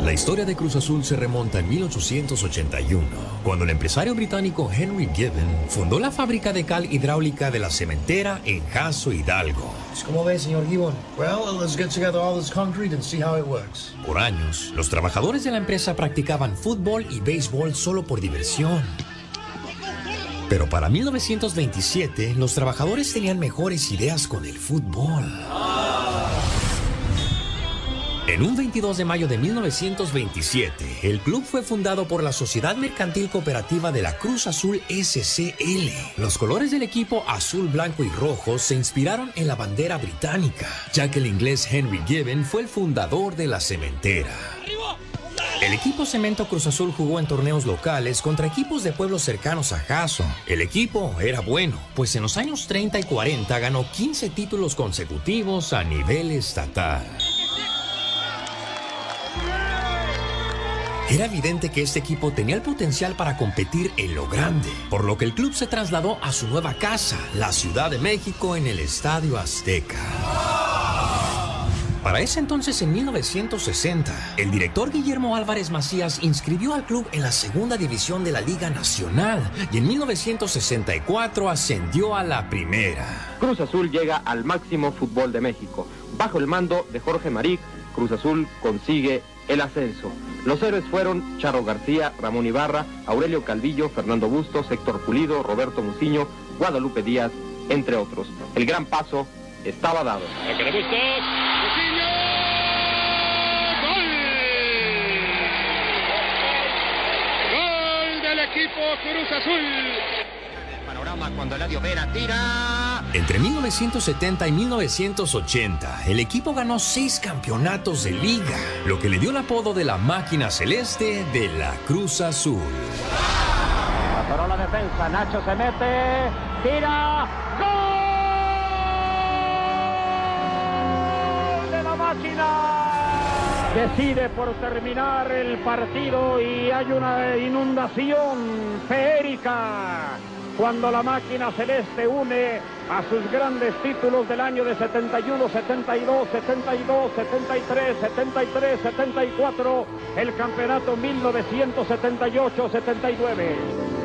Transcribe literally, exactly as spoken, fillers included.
La historia de Cruz Azul se remonta en mil ochocientos ochenta y uno, cuando el empresario británico Henry Gibbon fundó la fábrica de cal hidráulica de la cementera en Jasso, Hidalgo. ¿Cómo ve, señor Gibbon? Well, let's get together all this concrete and see how it works. Por años, los trabajadores de la empresa practicaban fútbol y béisbol solo por diversión. Pero para mil novecientos veintisiete, los trabajadores tenían mejores ideas con el fútbol. En un veintidós de mayo de mil novecientos veintisiete, el club fue fundado por la Sociedad Mercantil Cooperativa de la Cruz Azul S C L. Los colores del equipo azul, blanco y rojo se inspiraron en la bandera británica, ya que el inglés Henry Gibbon fue el fundador de la cementera. El equipo Cemento Cruz Azul jugó en torneos locales contra equipos de pueblos cercanos a Jasso. El equipo era bueno, pues en los años treinta y cuarenta ganó quince títulos consecutivos a nivel estatal. Era evidente que este equipo tenía el potencial para competir en lo grande, por lo que el club se trasladó a su nueva casa, la Ciudad de México, en el Estadio Azteca. Para ese entonces, en mil novecientos sesenta, el director Guillermo Álvarez Macías inscribió al club en la segunda división de la Liga Nacional y en mil novecientos sesenta y cuatro ascendió a la primera. Cruz Azul llega al máximo fútbol de México. Bajo el mando de Jorge Maric, Cruz Azul consigue el ascenso. Los héroes fueron Charro García, Ramón Ibarra, Aurelio Calvillo, Fernando Bustos, Héctor Pulido, Roberto Muciño, Guadalupe Díaz, entre otros. El gran paso estaba dado. Saque de Bustos, Muciño, ¡gol! ¡Gol del equipo Cruz Azul! Panorama cuando Eladio Vera tira. Entre mil novecientos setenta y mil novecientos ochenta, el equipo ganó seis campeonatos de liga, lo que le dio el apodo de la máquina celeste de la Cruz Azul. Atoró la defensa, Nacho se mete, tira, ¡gol de la máquina! Decide por terminar el partido y hay una inundación feérica cuando la máquina celeste une a sus grandes títulos del año de setenta y uno, setenta y dos, setenta y dos, setenta y tres, setenta y tres, setenta y cuatro, el campeonato mil novecientos setenta y ocho, setenta y nueve.